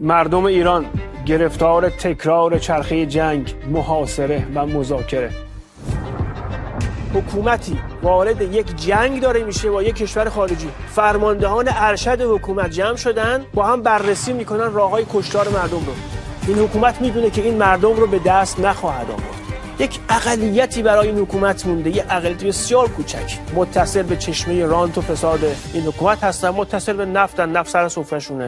مردم ایران گرفتار تکرار چرخه جنگ، محاصره و مذاکره. حکومتی وارد یک جنگ داره میشه با یک کشور خارجی، فرماندهان ارشد حکومت جمع شدن با هم بررسی میکنن راههای کشتار مردم رو. این حکومت میدونه که این مردم رو به دست نخواهد آورد. یک اقلیتی برای این حکومت مونده، یک اقلیت بسیار کوچک، متصل به چشمه رانت و فساد این حکومت هستن، متصل به نفتن، نفت سر سفرهشونه.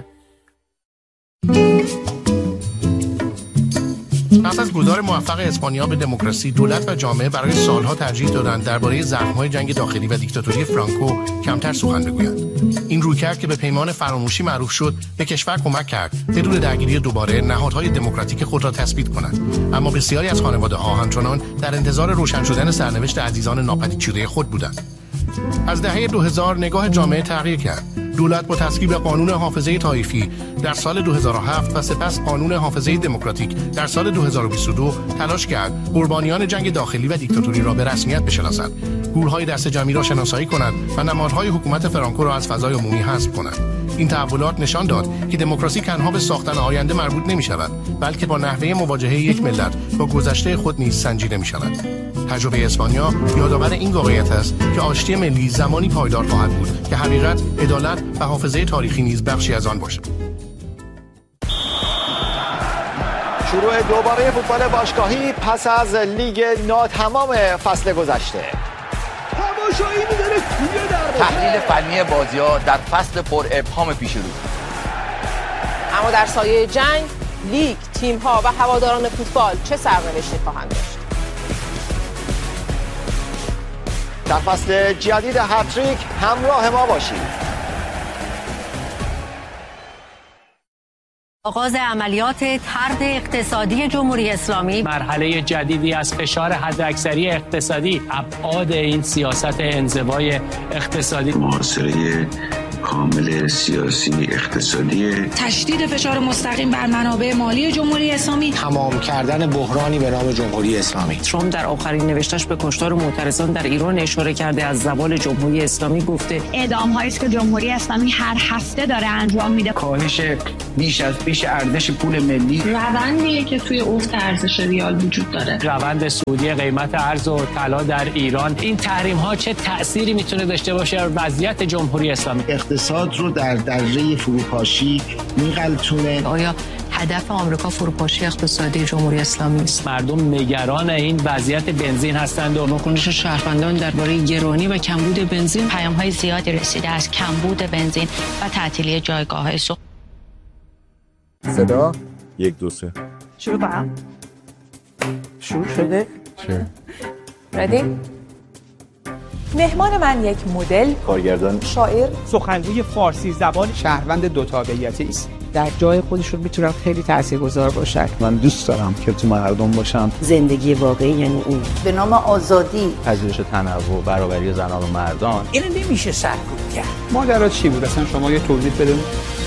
پس از گذار موفق اسپانیا به دموکراسی، دولت و جامعه برای سالها ترجیح دادند درباره زخم‌های جنگ داخلی و دیکتاتوری فرانکو کمتر سخن بگویند. این رویکرد که به پیمان فراموشی معروف شد، به کشور کمک کرد بدون درگیری دوباره نهادهای دموکراتیک خود را تثبیت کنند. اما بسیاری از خانواده‌ها همچنان در انتظار روشن شدن سرنوشت عزیزان ناپدید شده خود بودند. از دهه 2000 نگاه جامعه تغییر کرد. دولت با تصویب قانون حافظه طایفی در سال 2007 و سپس قانون حافظه دموکراتیک در سال 2022 تلاش کرد قربانیان جنگ داخلی و دیکتاتوری را به رسمیت بشناسند، گورهای دست جمعی را شناسایی کنند و نمادهای حکومت فرانکو را از فضای عمومی حذف کنند. این تحولات نشان داد که دموکراسی تنها به ساختن آینده مربوط نمی شود، بلکه با نحوه مواجهه یک ملت با گذشته خود نیز سنجیده می شود. تجربه اسپانیا یادآور این واقعیت است که آشتی ملی زمانی پایدار خواهد بود که حقیقت، عدالت و حافظه تاریخی نیز بخشی از آن باشد. شروع دوباره فوتبال باشگاهی پس از لیگ ناتمام فصل گذشته. تماشایی می‌داره توی دروازه. تحلیل فنی بازی‌ها در فصل پر ابهام پیش رو. اما در سایه جنگ، لیگ، تیم‌ها و هواداران فوتبال چه سرنوشتی خواهند داشت؟ در فصل جدید هتریک همراه ما باشید. آغاز عملیات طرد اقتصادی جمهوری اسلامی، مرحله جدیدی از فشار حداکثری اقتصادی، ابعاد این سیاست انزوای اقتصادی، محاصره کامل سیاسی اقتصادی، تشدید فشار مستقیم بر منابع مالی جمهوری اسلامی، تمام کردن بحرانی به نام جمهوری اسلامی. ترامپ در آخرین نوشتش به کشتار معترضان در ایران اشاره کرده، از زوال جمهوری اسلامی گفته. اعدام‌هایی است که جمهوری اسلامی هر هفته داره انجام میده. کاهش بیش از پیش ارزش پول ملی، روندیه که توی افت ارزش ریال وجود داره. روند صعودی قیمت ارز و طلا در ایران. این تحریم‌ها چه تأثیری میتونه داشته باشه بر وضعیت جمهوری اسلامی؟ اقتصاد رو در دره فروپاشی میغلطونه. آیا هدف آمریکا فروپاشی اقتصادی جمهوری اسلامی است؟ مردم نگران این وضعیت بنزین هستند و واکنش شهروندان درباره گرانی و کمبود بنزین. پیام‌های زیادی رسیده از کمبود بنزین و تعطیلی جایگاه‌های سوق. صدا 1 2 3 شروع کنم. شروع شده؟ چه؟ ردی؟ مهمان من یک مدل، کارگردان، شاعر، سخنگوی فارسی زبان، شهروند دو تابعیتی است. در جای خودشون میتونن خیلی تاثیرگذار باشن. من دوست دارم که تو مردم باشم. زندگی واقعی یعنی این. به نام آزادی، پذیرش تنوع، برابری زنان و مردان. اینو نمیشه سرکوب کرد. ماجرا چی بود اصلا؟ شما یه توضیح بدید.